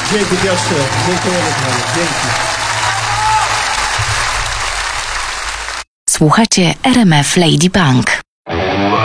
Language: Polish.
Dzięki Piotrze, dziękujemy kochani, dzięki. Słuchacie RMF Lady Punk.